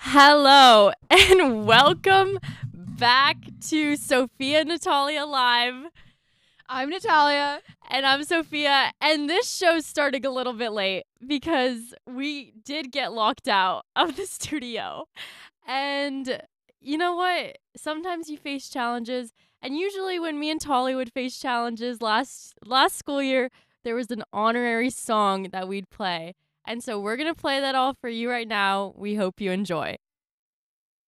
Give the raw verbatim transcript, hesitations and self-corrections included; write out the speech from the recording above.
Hello and welcome back to Sophia Natalia Live. I'm Natalia. And I'm Sophia. And this show's starting a little bit late because we did get locked out of the studio. And you know what? Sometimes you face challenges. And usually when me and Tali would face challenges last last school year, there was an honorary song that we'd play. And so we're going to play that all for you right now. We hope you enjoy.